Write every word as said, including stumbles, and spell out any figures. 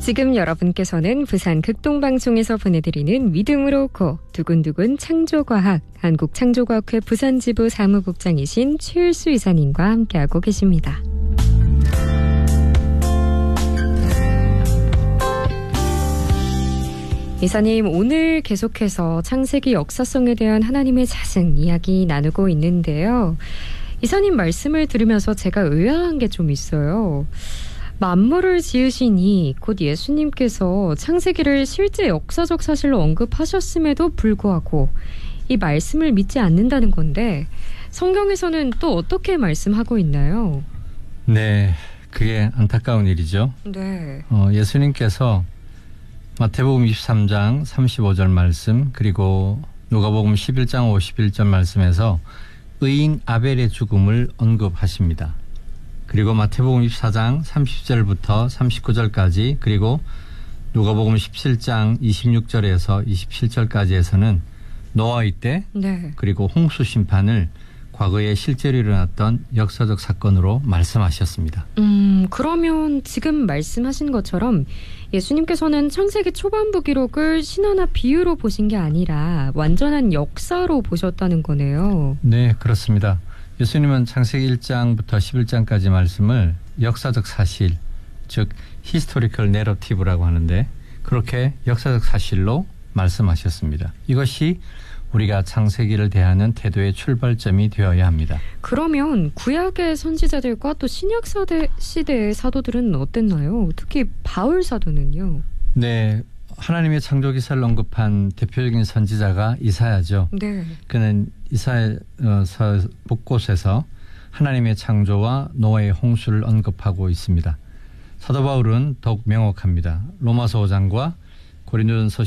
지금 여러분께서는 부산 극동방송에서 보내드리는 믿음으로 고 두근두근 창조과학 한국창조과학회 부산지부 사무국장이신 최율수 이사님과 함께하고 계십니다. 이사님, 오늘 계속해서 창세기 역사성에 대한 하나님의 자승 이야기 나누고 있는데요. 이사님 말씀을 들으면서 제가 의아한 게 좀 있어요. 만물을 지으시니 곧 예수님께서 창세기를 실제 역사적 사실로 언급하셨음에도 불구하고 이 말씀을 믿지 않는다는 건데 성경에서는 또 어떻게 말씀하고 있나요? 네, 그게 안타까운 일이죠. 네. 어, 예수님께서 마태복음 이십삼 장 삼십오 절 말씀 그리고 누가복음 십일 장 오십일 절 말씀에서 의인 아벨의 죽음을 언급하십니다. 그리고 마태복음 이십사 장 삼십 절부터 삼십구 절까지 그리고 누가복음 십칠 장 이십육 절에서 이십칠 절까지에서는 노아의 때 네. 그리고 홍수 심판을 과거에 실제로 일어났던 역사적 사건으로 말씀하셨습니다. 음, 그러면 지금 말씀하신 것처럼 예수님께서는 창세기 초반부 기록을 신화나 비유로 보신 게 아니라 완전한 역사로 보셨다는 거네요. 네, 그렇습니다. 예수님은 창세기 일 장부터 십일 장까지 말씀을 역사적 사실, 즉 히스토리컬 내러티브라고 하는데 그렇게 역사적 사실로 말씀하셨습니다. 이것이 우리가 창세기를 대하는 태도의 출발점이 되어야 합니다. 그러면 구약의 선지자들과 또 신약 시대의 사도들은 어땠나요? 특히 바울 사도는요? 네, 하나님의 창조 기사를 언급한 대표적인 선지자가 이사야죠. 네. 그는 이사야서 곳곳에서 하나님의 창조와 노아의 홍수를 언급하고 있습니다. 사도 바울은 더욱 명확합니다. 로마서 오 장과 고린도전서